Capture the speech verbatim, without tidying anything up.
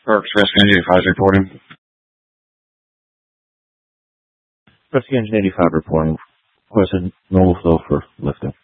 Parks Rescue Engine eighty-five reporting. Rescue Engine eighty-five reporting. Requested normal flow for lifting.